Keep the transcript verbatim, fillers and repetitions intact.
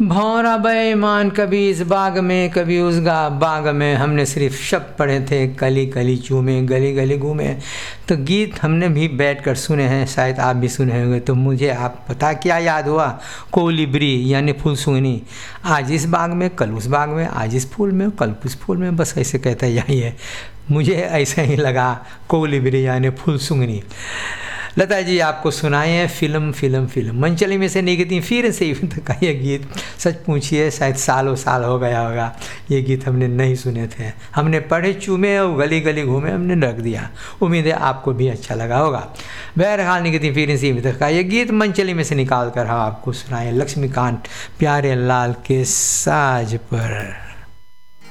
भौरा बेईमान कभी इस बाग में कभी उस गा बाग में, हमने सिर्फ शब्द पढ़े थे कली कली चूमे गली गली घूमे। तो गीत हमने भी बैठकर सुने हैं, शायद आप भी सुने होंगे। तो मुझे आप पता क्या याद हुआ, कोलिब्री यानी फूल सूंघनी, आज इस बाग में कल उस बाग में, आज इस फूल में कल उस फूल में, बस ऐसे कहता यही है। मुझे ऐसा ही लगा, कोलिब्री यानी फूल सूंघनी। लता जी आपको सुनाए हैं फिल्म फिल्म फिल्म मनचली में से निकलती फिर से तक ये गीत। सच पूछिए शायद सालों साल हो गया होगा ये गीत हमने नहीं सुने थे। हमने पढ़े चूमे और गली गली घूमे हमने रख दिया। उम्मीद है आपको भी अच्छा लगा होगा। बहरहाल निकलती फिर से तक का ये गीत मनचली में से निकाल कर हम आपको सुनाए लक्ष्मीकांत प्यारे लाल के साज पर।